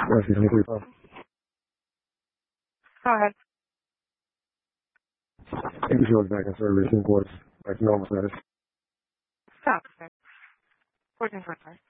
Yes, please. Go ahead. Individuals back in service in courts, back to normal status. Stop. Court in court.